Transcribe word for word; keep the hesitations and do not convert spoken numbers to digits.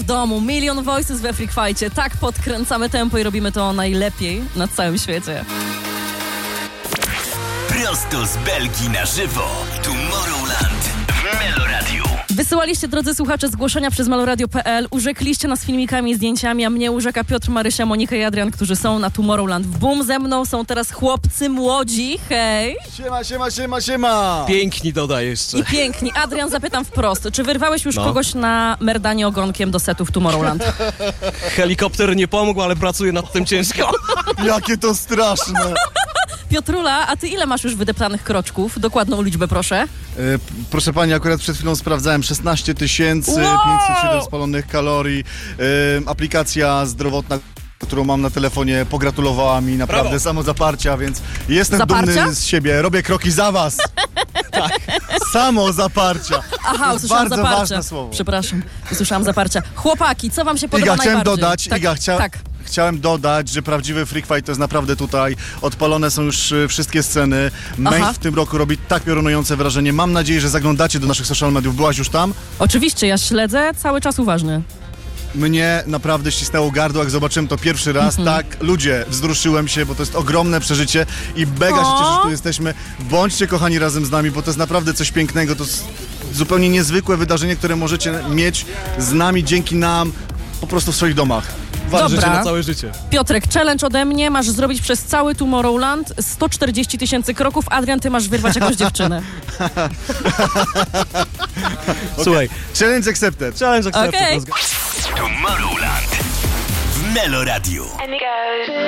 domu. Million Voices we Freak Fightie. Tak podkręcamy tempo i robimy to najlepiej na całym świecie. Prosto z Belgii na żywo. Tomorrowland w Meloradiu. Wysyłaliście, drodzy słuchacze, zgłoszenia przez meloradio kropka p l. Urzekliście nas filmikami i zdjęciami, a mnie urzeka Piotr, Marysia, Monika i Adrian, którzy są na Tomorrowland. W Boom ze mną są teraz chłopcy młodzi. Hej! Siema, siema, siema, siema! Piękni dodaj jeszcze. I piękni. Adrian, zapytam wprost. Czy wyrwałeś już No. kogoś na merdanie ogonkiem do setów Tomorrowland? Helikopter nie pomógł, ale pracuję nad tym ciężko. Jakie to straszne! Piotrula, a ty ile masz już wydeptanych kroczków? Dokładną liczbę, proszę. E, p- proszę pani, akurat przed chwilą sprawdzałem szesnaście tysięcy Wow! pięćset siedem spalonych kalorii. E, aplikacja zdrowotna, którą mam na telefonie, pogratulowała mi naprawdę Brawo. samozaparcia, więc jestem Zaparcia? dumny z siebie. Robię kroki za was. Tak. Samozaparcia. Aha, To jest usłyszałam bardzo zaparcia. ważne słowo. Przepraszam, usłyszałam zaparcia. Chłopaki, co wam się podoba Iga, chciałem najbardziej? dodać, tak, Iga, chcia... tak. chciałem dodać, że prawdziwy Freak Fight to jest naprawdę tutaj. Odpalone są już y, wszystkie sceny. Aha. Maeve w tym roku robi tak piorunujące wrażenie. Mam nadzieję, że zaglądacie do naszych social mediów. Byłaś już tam? Oczywiście, ja śledzę, cały czas uważny. Mnie naprawdę ścisnęło gardło, jak zobaczyłem to pierwszy raz. Mhm. Tak, ludzie, wzruszyłem się, bo to jest ogromne przeżycie i mega się O! cieszę, że tu jesteśmy. Bądźcie kochani razem z nami, bo to jest naprawdę coś pięknego. To jest zupełnie niezwykłe wydarzenie, które możecie mieć z nami, dzięki nam, po prostu w swoich domach. Dobra. Życie na całe życie. Piotrek, challenge ode mnie, masz zrobić przez cały Tomorrowland sto czterdzieści tysięcy kroków. Adrian, ty masz wyrwać jakąś dziewczynę. Słuchaj, Challenge accepted. challenge accepted. Okej. Let's go. Tomorrowland w Meloradiu. And it goes.